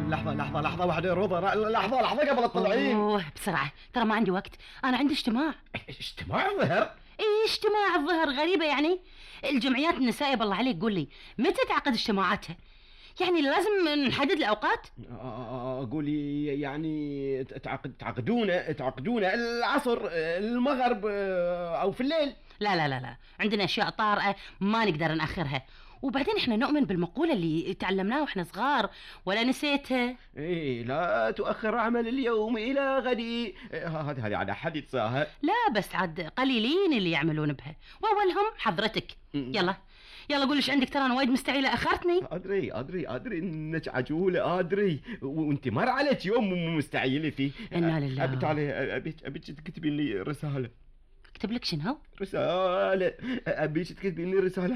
لحظة واحدة يا روضة، لحظة قبل الطلعين. اوه بسرعة، ترى ما عندي وقت، انا عندي اجتماع. اجتماع الظهر؟ ايه اجتماع الظهر؟ غريبة يعني. الجمعيات النسائية بالله عليك قول لي متى تعقد اجتماعاتها؟ يعني لازم نحدد الاوقات. قولي يعني تعقدون العصر، المغرب، او في الليل. لا عندنا اشياء طارئة ما نقدر نأخرها. وبعدين احنا نؤمن بالمقولة اللي تعلمناها واحنا صغار، ولا نسيتها؟ ايه، لا تؤخر عمل اليوم الى غد. هذه على حد صاها. لا بس عاد قليلين اللي يعملون بها، واولهم حضرتك. يلا قول ايش عندك، ترى انا وايد مستعجلة، اخرتني. ادري انك عجولة، ادري، وانت مر عليك يوم مستعجلة فيه. انا لله. ابيك تكتبين لي رسالة. اكتب لك شنو؟ رسالة، ابيك تكتبين لي رسالة